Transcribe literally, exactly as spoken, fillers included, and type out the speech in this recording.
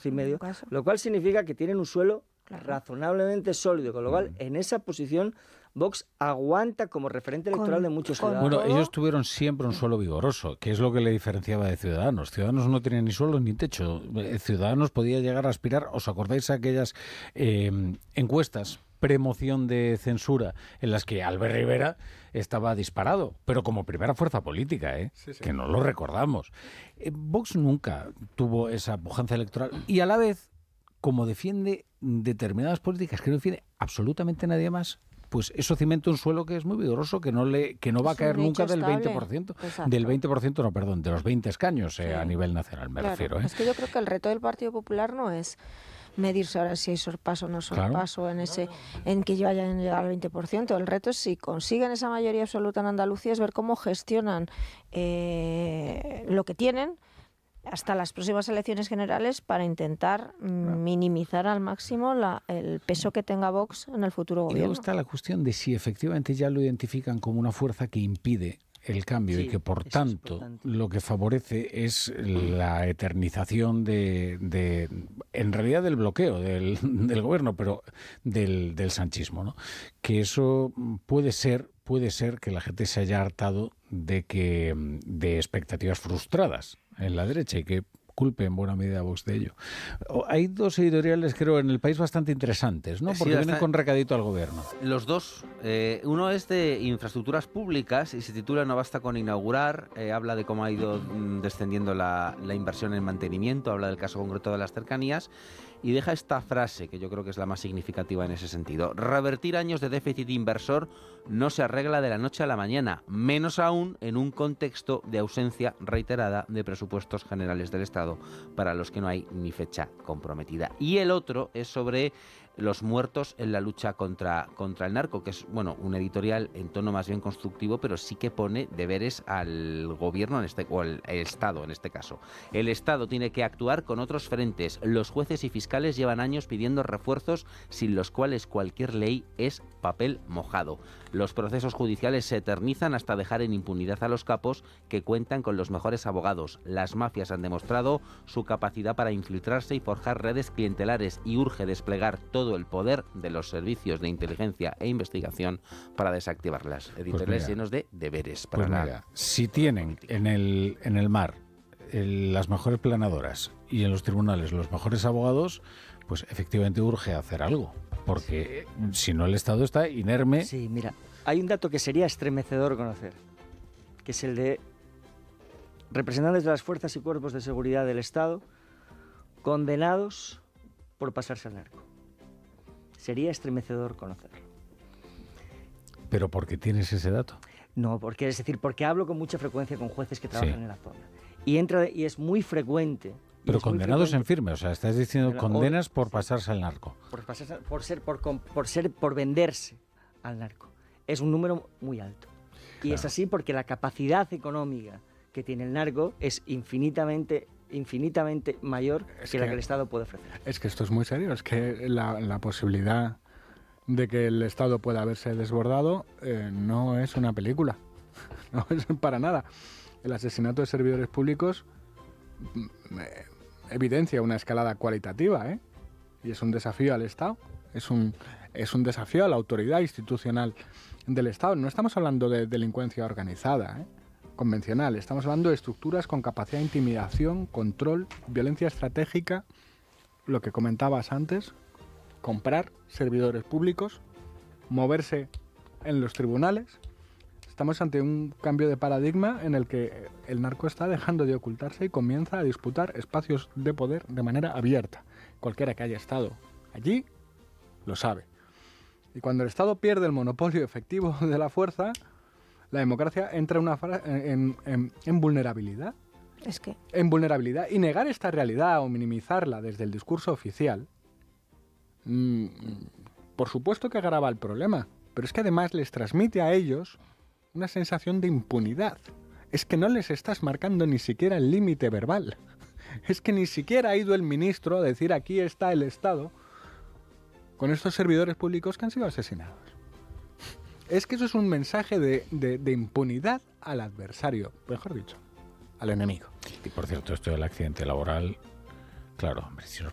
catorce y medio, lo cual significa que tienen un suelo claro. razonablemente sólido, con lo cual, en esa posición, Vox aguanta como referente electoral con, de muchos ciudadanos. Bueno, ellos tuvieron siempre un suelo vigoroso, que es lo que le diferenciaba de Ciudadanos. Ciudadanos no tenían ni suelo ni techo. Ciudadanos podía llegar a aspirar, ¿os acordáis de aquellas eh, encuestas premoción de censura en las que Albert Rivera estaba disparado, pero como primera fuerza política, ¿eh? Sí, sí. Que no lo recordamos. Eh, Vox nunca tuvo esa pujanza electoral y a la vez, como defiende determinadas políticas que no defiende absolutamente nadie más, pues eso cimenta un suelo que es muy vigoroso, que no le que no va a caer nunca del veinte por ciento. Exacto. Del veinte por ciento, no, perdón, de los veinte escaños eh, sí. a nivel nacional, me claro. refiero. ¿eh? Es que yo creo que el reto del Partido Popular no es medirse ahora si hay sorpaso o no sorpaso claro. en ese en que vayan a llegar al veinte por ciento. El reto es si consiguen esa mayoría absoluta en Andalucía, es ver cómo gestionan eh, lo que tienen hasta las próximas elecciones generales para intentar claro. minimizar al máximo la, el peso que tenga Vox en el futuro gobierno. Y luego está la cuestión de si efectivamente ya lo identifican como una fuerza que impide el cambio sí, y que por tanto lo que favorece es la eternización de, de en realidad del bloqueo del, del gobierno, pero del, del sanchismo, ¿no? Que eso puede ser puede ser que la gente se haya hartado de que de expectativas frustradas en la derecha y que culpe en buena medida a Vox de ello. Hay dos editoriales, creo, en El País bastante interesantes, ¿no? Porque sí, vienen con recadito al gobierno. Los dos. Eh, uno es de infraestructuras públicas y se titula No basta con inaugurar. Eh, habla de cómo ha ido mm, descendiendo la, la inversión en mantenimiento, habla del caso concreto de las cercanías y deja esta frase que yo creo que es la más significativa en ese sentido. Revertir años de déficit inversor no se arregla de la noche a la mañana, menos aún en un contexto de ausencia reiterada de presupuestos generales del Estado, para los que no hay ni fecha comprometida. Y el otro es sobre los muertos en la lucha contra, contra el narco, que es bueno un editorial en tono más bien constructivo, pero sí que pone deberes al gobierno en este, o al Estado en este caso. El Estado tiene que actuar con otros frentes. Los jueces y fiscales llevan años pidiendo refuerzos sin los cuales cualquier ley es papel mojado. Los procesos judiciales se eternizan hasta dejar en impunidad a los capos que cuentan con los mejores abogados. Las mafias han demostrado su capacidad para infiltrarse y forjar redes clientelares y urge desplegar todo el poder de los servicios de inteligencia e investigación para desactivarlas. Editoriales pues llenos de deberes para pues la... Mira, si tienen en el, en el mar el, las mejores planadoras y en los tribunales los mejores abogados, pues efectivamente urge hacer algo. Porque si no el Estado está inerme. Sí, mira, hay un dato que sería estremecedor conocer, que es el de representantes de las fuerzas y cuerpos de seguridad del Estado condenados por pasarse al narco. Sería estremecedor conocerlo. ¿Pero por qué tienes ese dato? No, porque es decir, porque hablo con mucha frecuencia con jueces que trabajan sí. en la zona. Y entra y es muy frecuente. Pero condenados en firme, o sea, estás diciendo condenas por pasarse al narco. Por pasarse, por ser, por, por ser, por venderse al narco. Es un número muy alto. Claro. Y es así porque la capacidad económica que tiene el narco es infinitamente infinitamente mayor es que, que la que el Estado puede ofrecer. Es que esto es muy serio, es que la, la posibilidad de que el Estado pueda haberse desbordado eh, no es una película, no es para nada. El asesinato de servidores públicos eh, evidencia una escalada cualitativa, ¿eh? Y es un desafío al Estado, es un, es un desafío a la autoridad institucional del Estado. No estamos hablando de delincuencia organizada, ¿eh? convencional. Estamos hablando de estructuras con capacidad de intimidación, control, violencia estratégica, lo que comentabas antes, comprar servidores públicos, moverse en los tribunales. Estamos ante un cambio de paradigma en el que el narco está dejando de ocultarse y comienza a disputar espacios de poder de manera abierta. Cualquiera que haya estado allí lo sabe. Y cuando el Estado pierde el monopolio efectivo de la fuerza, la democracia entra una fra- en, en, en vulnerabilidad. Es que... En vulnerabilidad. Y negar esta realidad o minimizarla desde el discurso oficial, mmm, por supuesto que agrava el problema, pero es que además les transmite a ellos una sensación de impunidad. Es que no les estás marcando ni siquiera el límite verbal. Es que ni siquiera ha ido el ministro a decir aquí está el Estado con estos servidores públicos que han sido asesinados. Es que eso es un mensaje de, de, de impunidad al adversario, mejor dicho, al enemigo. Y por cierto, esto del accidente laboral, claro, hombre, si nos